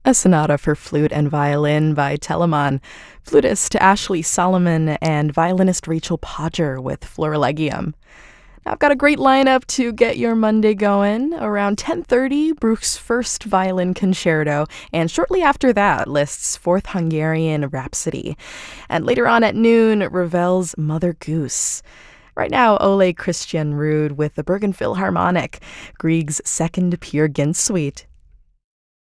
A sonata for flute and violin by Telemann, flutist Ashley Solomon, and violinist Rachel Podger with Florilegium. Now, I've got a great lineup to get your Monday going. Around 10:30, Bruch's first violin concerto, and shortly after that, Liszt's Fourth Hungarian Rhapsody. And later on at noon, Ravel's Mother Goose. Right now, Ole Christian Ruud with the Bergen Philharmonic, Grieg's Second Peer Gynt Suite.